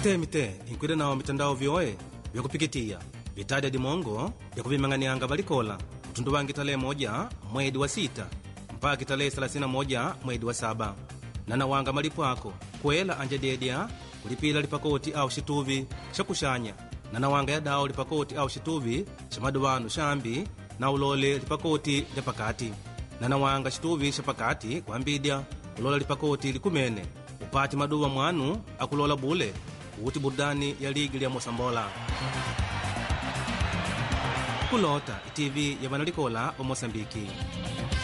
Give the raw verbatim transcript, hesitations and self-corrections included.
Mite inkwile nao mitandao vyoe vya kupikitia vitadi dimongo vya kuvimang'anianga valikola utundu wangi tarehe moja mwedi wa sita mpaka tarehe thelathini na moja mwedi wa saba nana wanga malipo ako kuela anje dedya kulipila lipakoti au shituvi shakushanya nana wanga ya dao lipakoti au shituvi shamaduvanu shambi na ulole lipakoti lya pakati nana wanga shituvi shapakati kwambidya ulola lipakoti likumene upati maduva mwanu akulola bule uti burudani ya ligi ya Mosambola. Kulota T V ya Banalikola wa Mosambiki.